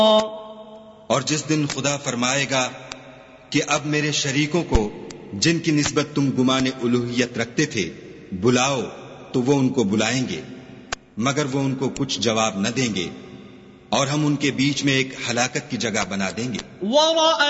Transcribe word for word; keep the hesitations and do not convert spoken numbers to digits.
और जिस दिन खुदा फरमाएगा कि अब मेरे शरीकों को जिनकी निस्बत तुम गुमाने उलूहियत रखते थे बुलाओ, तो वो उनको बुलाएंगे मगर वो उनको कुछ जवाब न देंगे और हम उनके बीच में एक हलाकत की जगह बना देंगे।